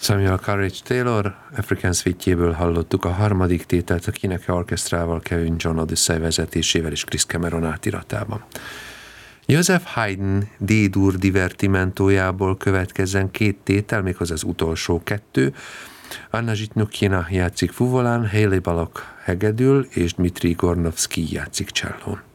Samuel Courage Taylor African Suite-jéből hallottuk a harmadik tételt a Kineke Orchestrával, Kevin John Odyssey vezetésével és Chris Cameron átiratában. Joseph Haydn D-dur divertimentójából következzen 2 tétel, méghozzá az utolsó 2. Anna Zsitnyukina játszik fuvolán, Hayley Balogh hegedül, és Dmitri Gornovszky játszik csellón.